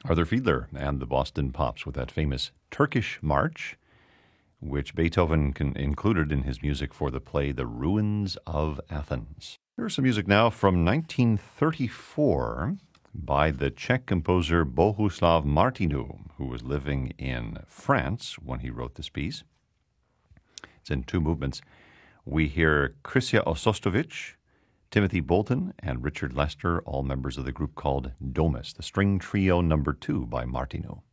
Arthur Fiedler and the Boston Pops with that famous Turkish March, which Beethoven included in his music for the play The Ruins of Athens. Here's some music now from 1934 by the Czech composer Bohuslav Martinu, who was living in France when he wrote this piece. It's in two movements. We hear Krysia Osostovich, Timothy Bolton, and Richard Lester, all members of the group called Domus, the string trio number 2 by Martinu.